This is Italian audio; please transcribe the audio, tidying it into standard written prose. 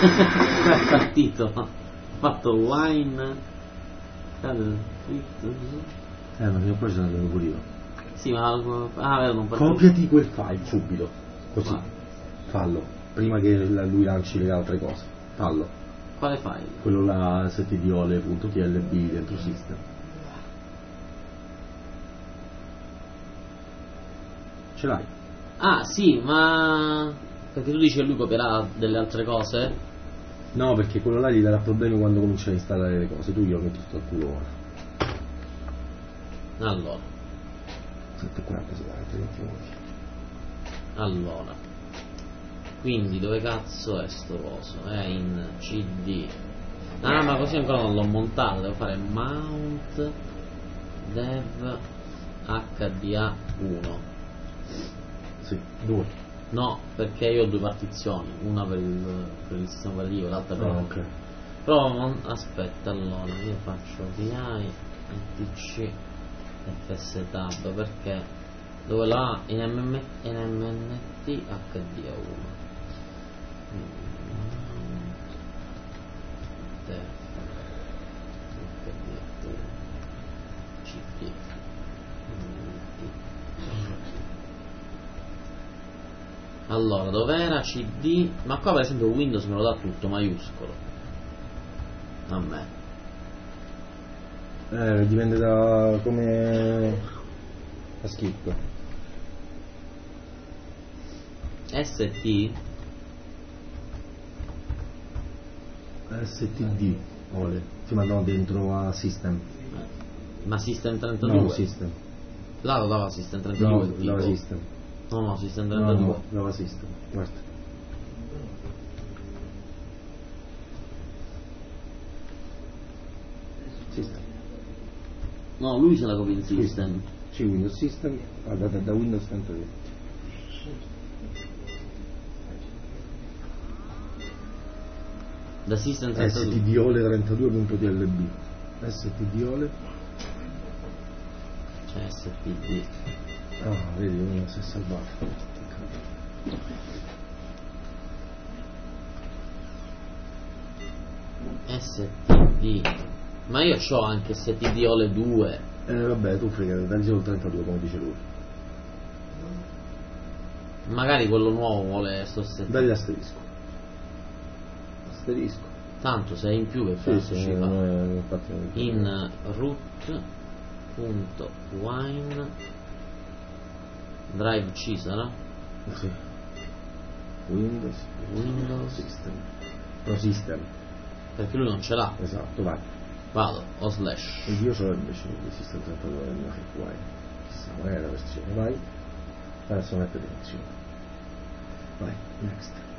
è partito, ha fatto wine. Ma prima o poi ce l'avevo pure io. Sì, ma non partito. Copiati quel file subito, così. Fallo, prima che lui lanci le altre cose. Fallo. Quale file? Quello là stdiole.tlb dentro system. Ce l'hai? Ah sì, ma perché tu dici che lui copierà delle altre cose? No, perché quello là gli darà problemi quando comincia a installare le cose. Tu glielo metti tutto al culo ora. Allora 740 Allora, quindi dove cazzo è sto coso? È in CD. Ah, ma così ancora non l'ho montato, devo fare mount dev HDA1. Sì, 2. No, perché io ho due partizioni, una per il sistema operativo, l'altra per ok. Però aspetta, allora io faccio VI NTC FSTab perché dove la in MNT HDA1 CD allora dov'era CD, ma qua per esempio Windows me lo dà tutto maiuscolo a me. Dipende da come ha scritto. ST STD Ole. Ti mandano dentro a System. ma System 32? No, System. Là lo dava System 32 No, il tipo. dava System. No, System 32. No, dava System. Guarda. System. No, lui se la copia in System. Sì, Windows System, da Windows 32. Da System 32. stdiole32.tlb. stdiole. Cioè SPD. Ah, vedi, uno si è salvato. STD. Ma io c'ho anche STDOLE 2. Vabbè, tu frega, dagli solo il 32 come dice lui. Magari quello nuovo vuole sto STD. Dagli asterisco. Asterisco. Tanto se è in più che Sì, cazzo ci fa. In root.wine drive C sarà? Sì. Windows System. No, System. Perché lui non ce l'ha. Esatto, vai. Vado, o slash. E io ce l'ho invece di System 32 del mio Wine. Chissà, magari è la versione, vai. Adesso metto l'edizione. Vai, next.